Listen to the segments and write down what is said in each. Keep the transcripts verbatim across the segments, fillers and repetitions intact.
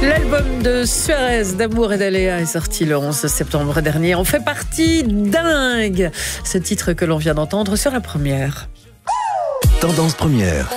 L'album de Suarez, d'Amour et d'Aléa, est sorti le onze septembre dernier. On fait partie dingue. Ce titre que l'on vient d'entendre sur la première. Tendance première.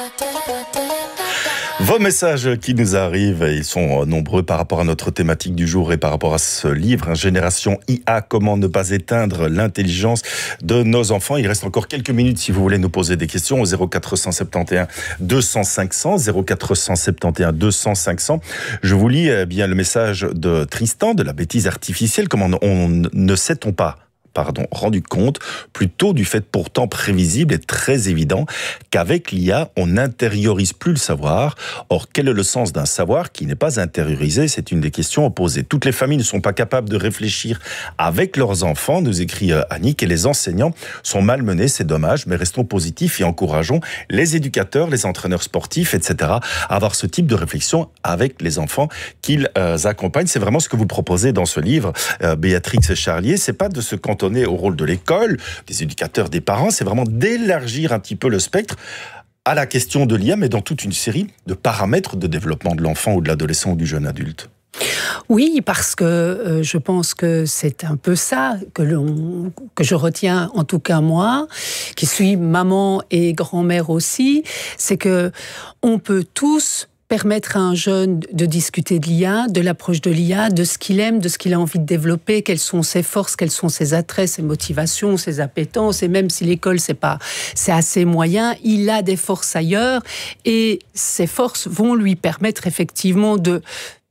Vos messages qui nous arrivent, ils sont nombreux par rapport à notre thématique du jour et par rapport à ce livre, Génération I A, comment ne pas éteindre l'intelligence de nos enfants. Il reste encore quelques minutes si vous voulez nous poser des questions au zéro quatre cent soixante et onze deux cents cinq cents, zéro quatre cent soixante et onze deux cents cinq cents. Je vous lis eh bien le message de Tristan de la bêtise artificielle. Comment on ne sait-on pas Pardon, rendu compte plutôt du fait pourtant prévisible et très évident qu'avec l'I A, on n'intériorise plus le savoir. Or, quel est le sens d'un savoir qui n'est pas intériorisé? C'est une des questions posées. Toutes les familles ne sont pas capables de réfléchir avec leurs enfants, nous écrit Annick, et les enseignants sont malmenés, c'est dommage, mais restons positifs et encourageons les éducateurs, les entraîneurs sportifs, et cetera à avoir ce type de réflexion avec les enfants qu'ils euh, accompagnent. C'est vraiment ce que vous proposez dans ce livre, euh, Béatrix Charlier. C'est pas de se cantonner au rôle de l'école, des éducateurs, des parents, c'est vraiment d'élargir un petit peu le spectre à la question de l'I A, mais dans toute une série de paramètres de développement de l'enfant ou de l'adolescent ou du jeune adulte. Oui, parce que euh, je pense que c'est un peu ça que, l'on, que je retiens, en tout cas moi, qui suis maman et grand-mère aussi, c'est que on peut tous permettre à un jeune de discuter de l'I A, de l'approche de l'I A, de ce qu'il aime, de ce qu'il a envie de développer, quelles sont ses forces, quels sont ses attraits, ses motivations, ses appétences, et même si l'école c'est pas, c'est assez moyen, il a des forces ailleurs, et ces forces vont lui permettre effectivement de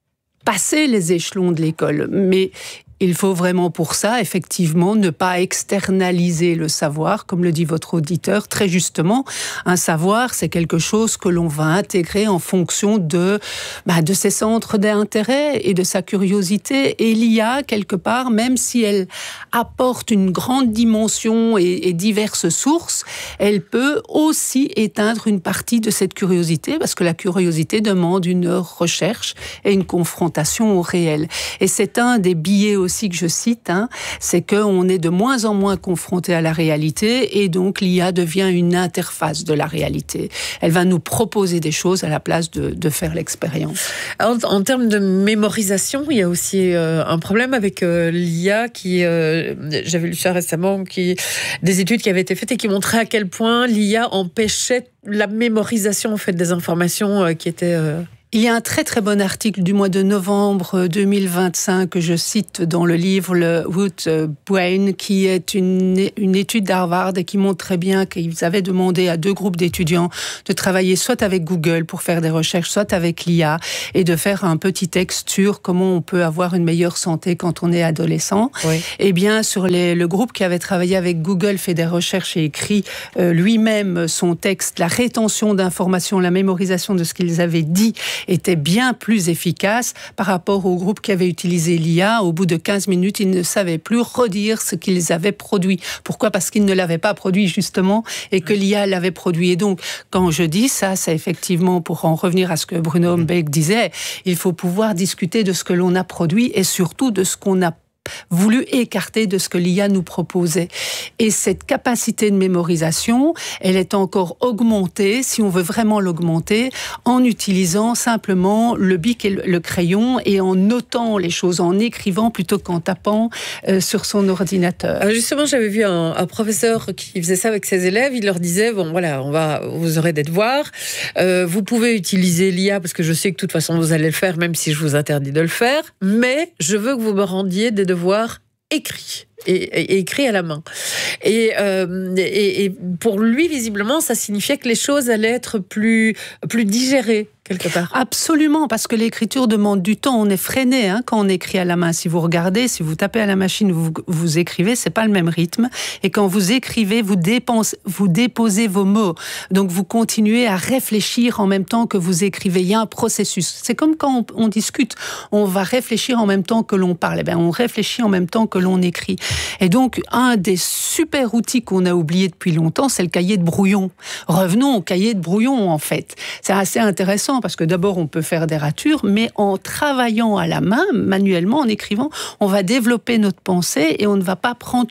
passer les échelons de l'école. Mais il faut vraiment pour ça, effectivement, ne pas externaliser le savoir, comme le dit votre auditeur, très justement. Un savoir, c'est quelque chose que l'on va intégrer en fonction de, bah, de ses centres d'intérêt et de sa curiosité. Et l'I A, quelque part, même si elle apporte une grande dimension et, et diverses sources, elle peut aussi éteindre une partie de cette curiosité, parce que la curiosité demande une recherche et une confrontation au réel. Et c'est un des biais aussi aussi que je cite, hein, c'est qu'on est de moins en moins confronté à la réalité et donc l'I A devient une interface de la réalité. Elle va nous proposer des choses à la place de, de faire l'expérience. En, en termes de mémorisation, il y a aussi euh, un problème avec euh, l'I A qui, euh, j'avais lu ça récemment, qui, des études qui avaient été faites et qui montraient à quel point l'I A empêchait la mémorisation en fait, des informations euh, qui étaient... Euh Il y a un très très bon article du mois de novembre deux mille vingt-cinq que je cite dans le livre le Root Brain, qui est une, une étude d'Harvard et qui montre très bien qu'ils avaient demandé à deux groupes d'étudiants de travailler soit avec Google pour faire des recherches, soit avec l'I A et de faire un petit texte sur comment on peut avoir une meilleure santé quand on est adolescent. Oui. Et bien sur les, le groupe qui avait travaillé avec Google fait des recherches et écrit euh, lui-même son texte, la rétention d'informations, la mémorisation de ce qu'ils avaient dit était bien plus efficace par rapport au groupe qui avait utilisé l'I A. Au bout de quinze minutes, ils ne savaient plus redire ce qu'ils avaient produit. Pourquoi ? Parce qu'ils ne l'avaient pas produit justement et que l'I A l'avait produit. Et donc, quand je dis ça, c'est effectivement pour en revenir à ce que Bruno Hombeck disait, il faut pouvoir discuter de ce que l'on a produit et surtout de ce qu'on a voulu écarter de ce que l'I A nous proposait. Et cette capacité de mémorisation, elle est encore augmentée, si on veut vraiment l'augmenter, en utilisant simplement le bic et le crayon et en notant les choses, en écrivant plutôt qu'en tapant euh, sur son ordinateur. Alors justement, j'avais vu un, un professeur qui faisait ça avec ses élèves. Il leur disait, bon voilà, on va, vous aurez des devoirs, euh, vous pouvez utiliser l'I A parce que je sais que de toute façon vous allez le faire, même si je vous interdis de le faire, mais je veux que vous me rendiez des devoirs écrit et, et, et écrit à la main. Et, euh, et, et pour lui, visiblement, ça signifiait que les choses allaient être plus, plus digérées. Quelque part. Absolument, parce que l'écriture demande du temps. On est freiné hein, quand on écrit à la main. Si vous regardez, si vous tapez à la machine, vous, vous écrivez, c'est pas le même rythme. Et quand vous écrivez, vous, dépense, vous déposez vos mots. Donc vous continuez à réfléchir en même temps que vous écrivez. Il y a un processus. C'est comme quand on, on discute. On va réfléchir en même temps que l'on parle. Eh bien, on réfléchit en même temps que l'on écrit. Et donc, un des super outils qu'on a oublié depuis longtemps, c'est le cahier de brouillon. Revenons au cahier de brouillon, en fait. C'est assez intéressant parce que d'abord, on peut faire des ratures, mais en travaillant à la main, manuellement, en écrivant, on va développer notre pensée et on ne va pas prendre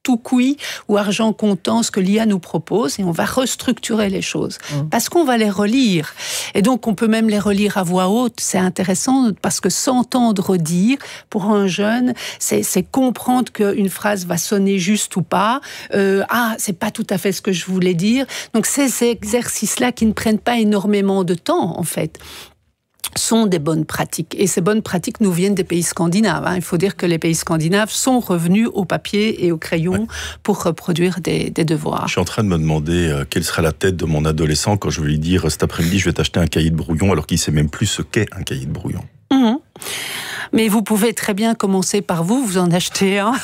tout cuit ou argent comptant ce que l'I A nous propose et on va restructurer les choses mmh. parce qu'on va les relire et donc on peut même les relire à voix haute. C'est intéressant parce que s'entendre dire pour un jeune c'est, c'est comprendre qu'une phrase va sonner juste ou pas, euh, ah c'est pas tout à fait ce que je voulais dire. Donc c'est ces exercices-là qui ne prennent pas énormément de temps en fait sont des bonnes pratiques. Et ces bonnes pratiques nous viennent des pays scandinaves. Hein. Il faut dire que les pays scandinaves sont revenus au papier et au crayon ouais. pour reproduire des, des devoirs. Je suis en train de me demander euh, quelle sera la tête de mon adolescent quand je vais lui dire cet après-midi je vais t'acheter un cahier de brouillon alors qu'il ne sait même plus ce qu'est un cahier de brouillon. Mmh. Mais vous pouvez très bien commencer par vous, vous en achetez un,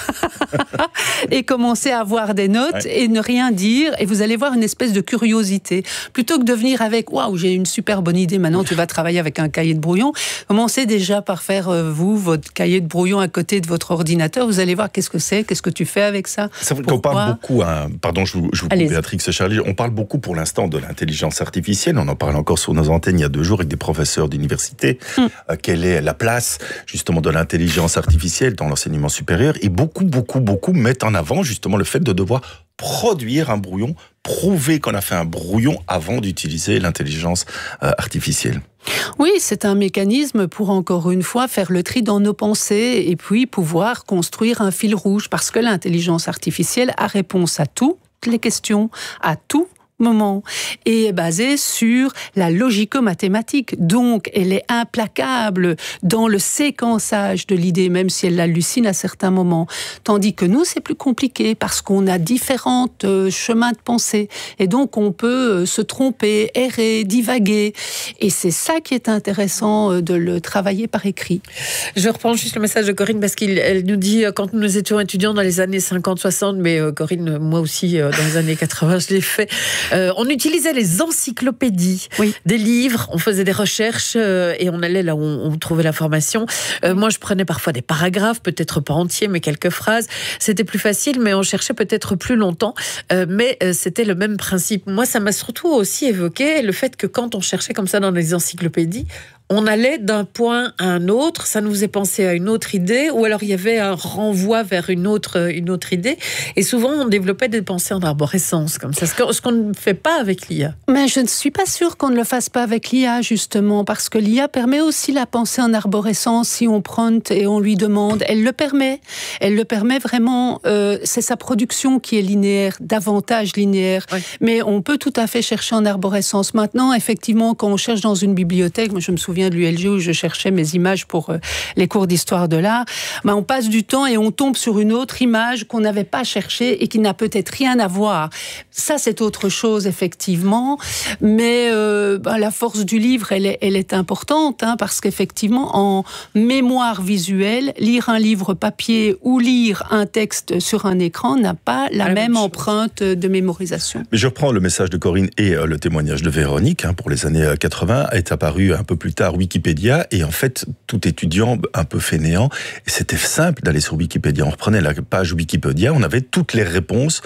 et commencer à avoir des notes ouais. et ne rien dire, et vous allez voir une espèce de curiosité. Plutôt que de venir avec « Waouh, j'ai une super bonne idée, maintenant tu vas travailler avec un cahier de brouillon », commencez déjà par faire, euh, vous, votre cahier de brouillon à côté de votre ordinateur, vous allez voir qu'est-ce que c'est, qu'est-ce que tu fais avec ça. C'est vrai qu'on parle beaucoup, hein, pardon, je vous, je vous coupe Béatrix et Charlie, on parle beaucoup pour l'instant de l'intelligence artificielle, on en parle encore sur nos antennes il y a deux jours avec des professeurs d'université, mm. euh, quelle est la place justement de l'intelligence artificielle dans l'enseignement supérieur, et beaucoup, beaucoup, beaucoup mettent en avant justement le fait de devoir produire un brouillon, prouver qu'on a fait un brouillon avant d'utiliser l'intelligence euh, artificielle. Oui, c'est un mécanisme pour, encore une fois, faire le tri dans nos pensées et puis pouvoir construire un fil rouge, parce que l'intelligence artificielle a réponse à toutes les questions, à tout moment, et est basée sur la logico-mathématique. Donc, elle est implacable dans le séquençage de l'idée, même si elle l'hallucine à certains moments. Tandis que nous, c'est plus compliqué, parce qu'on a différents euh, chemins de pensée. Et donc, on peut euh, se tromper, errer, divaguer. Et c'est ça qui est intéressant euh, de le travailler par écrit. Je reprends juste le message de Corinne, parce qu'elle nous dit, quand nous étions étudiants dans les années cinquante soixante, mais euh, Corinne, moi aussi, euh, dans les années quatre-vingts, je l'ai fait, Euh, on utilisait les encyclopédies, oui. des livres, on faisait des recherches euh, et on allait là où on, on trouvait l'information. Euh, moi, je prenais parfois des paragraphes, peut-être pas entiers, mais quelques phrases. C'était plus facile, mais on cherchait peut-être plus longtemps. Euh, mais euh, c'était le même principe. Moi, ça m'a surtout aussi évoqué le fait que quand on cherchait comme ça dans les encyclopédies, on allait d'un point à un autre, ça nous faisait penser à une autre idée, ou alors il y avait un renvoi vers une autre, une autre idée. Et souvent, on développait des pensées en arborescence, comme ça, ce qu'on ne fait pas avec l'I A. Mais je ne suis pas sûre qu'on ne le fasse pas avec l'I A, justement, parce que l'I A permet aussi la pensée en arborescence. Si on prompte et on lui demande, elle le permet. Elle le permet vraiment. Euh, c'est sa production qui est linéaire, davantage linéaire. Oui. Mais on peut tout à fait chercher en arborescence. Maintenant, effectivement, quand on cherche dans une bibliothèque, moi je me souviens de l'U L G où je cherchais mes images pour euh, les cours d'histoire de l'art, ben on passe du temps et on tombe sur une autre image qu'on n'avait pas cherchée et qui n'a peut-être rien à voir. Ça, c'est autre chose, effectivement, mais euh, ben, la force du livre, elle est, elle est importante, hein, parce qu'effectivement, en mémoire visuelle, lire un livre papier ou lire un texte sur un écran n'a pas la, la même, même empreinte de mémorisation. Mais je reprends le message de Corinne et euh, le témoignage de Véronique, hein, pour les années quatre-vingts, est apparu un peu plus tard Wikipédia, et en fait, tout étudiant un peu fainéant, et c'était simple d'aller sur Wikipédia. On reprenait la page Wikipédia, on avait toutes les réponses